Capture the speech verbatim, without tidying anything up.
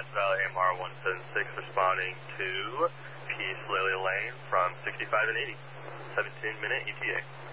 Grass Valley M R one seven six responding to Peace Lily Lane from sixty-five and eighty. seventeen minute E T A.